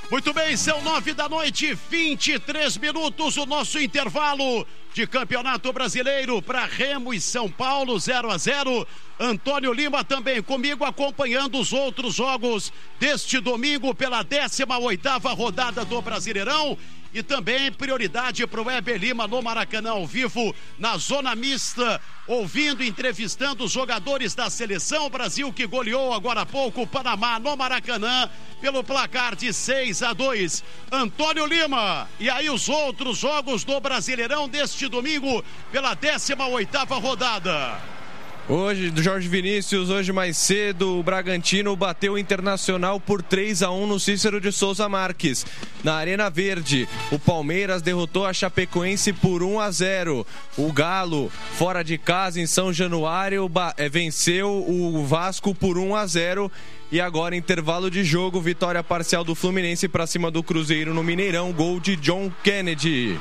Muito bem, são 9h, 23 minutos, o nosso intervalo de Campeonato Brasileiro para Remo e São Paulo, 0-0. Antônio Lima também comigo acompanhando os outros jogos deste domingo pela 18ª rodada do Brasileirão. E também prioridade para o Weber Lima no Maracanã ao vivo, na zona mista, ouvindo, entrevistando os jogadores da seleção. Brasil que goleou agora há pouco o Panamá no Maracanã pelo placar de 6-2. Antônio Lima, e aí os outros jogos do Brasileirão deste domingo pela 18ª rodada. Hoje, do Jorge Vinícius, hoje mais cedo, o Bragantino bateu o Internacional por 3-1 no Cícero de Souza Marques. Na Arena Verde, o Palmeiras derrotou a Chapecoense por 1-0. O Galo, fora de casa, em São Januário, venceu o Vasco por 1-0. E agora, intervalo de jogo, vitória parcial do Fluminense para cima do Cruzeiro no Mineirão, gol de John Kennedy.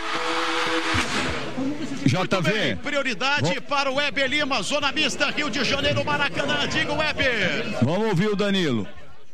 JV. Prioridade para o Weber Lima, zona mista, Rio de Janeiro, Maracanã. Diga, Weber. Vamos ouvir o Danilo.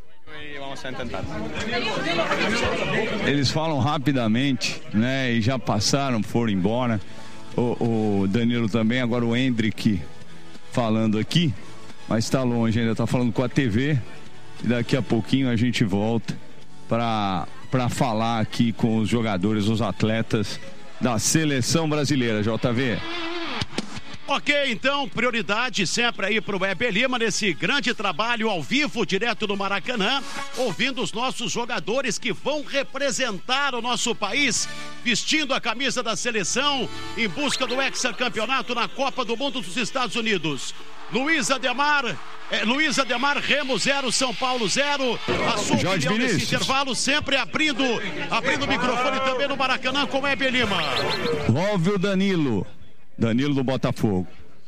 Eles falam rapidamente, né? E já passaram, foram embora. O Danilo também, agora o Hendrick falando aqui, mas está longe, ainda está falando com a TV. E daqui a pouquinho a gente volta para falar aqui com os jogadores, os atletas da seleção brasileira, JV. Ok, então, prioridade sempre aí pro Weber Lima nesse grande trabalho ao vivo, direto do Maracanã, ouvindo os nossos jogadores que vão representar o nosso país, vestindo a camisa da seleção em busca do hexacampeonato na Copa do Mundo dos Estados Unidos. Luiz Ademar, Remo 0, São Paulo 0. A sua Jorge opinião Vinícius. nesse intervalo, sempre abrindo o microfone também no Maracanã com o Weber Lima. Ouve o Danilo do Botafogo.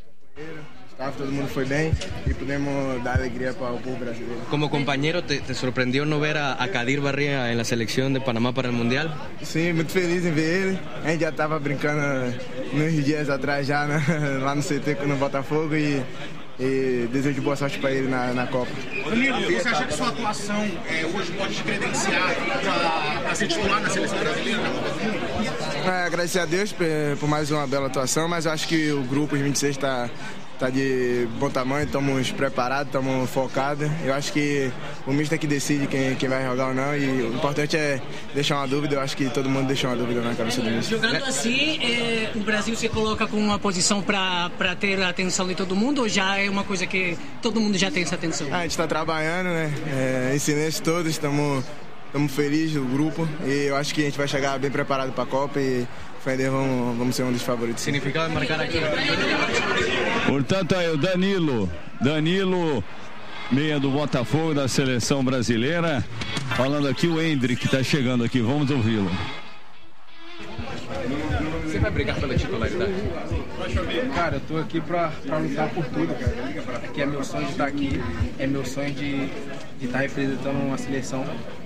Todo mundo foi bem e podemos dar alegria para o povo brasileiro. Como compañero, ¿te sorprendió no ver a Kadir Barriga en la selección de Panamá para el Mundial? Sim, muito feliz em ver ele. A gente já estava brincando uns dias atrás já, né? Lá no CT no Botafogo e desejo boa sorte para ele na Copa. Danilo, você acha que sua atuação hoje pode te credenciar para ser titular na seleção brasileira na Copa do Mundo? Agradecer a Deus por mais uma bela atuação, mas eu acho que o grupo, os 26, está de bom tamanho, estamos preparados, estamos focados. Eu acho que o mister é que decide quem vai jogar ou não, e o importante é deixar uma dúvida. Eu acho que todo mundo deixou uma dúvida na cabeça do mister. Jogando assim, o Brasil se coloca com uma posição para ter a atenção de todo mundo, ou já é uma coisa que todo mundo já tem essa atenção? A gente está trabalhando, né? Em silêncio todos, estamos felizes do grupo, e eu acho que a gente vai chegar bem preparado para a Copa e vamos ser um dos favoritos. Significado de marcar aqui. Portanto, aí o Danilo, meia do Botafogo, da seleção brasileira. Falando aqui o Hendrick, que está chegando aqui, vamos ouvi-lo. Você vai brigar pela titularidade? Cara, eu tô aqui pra lutar por tudo, cara. Porque é meu sonho de estar aqui, é meu sonho de estar representando uma seleção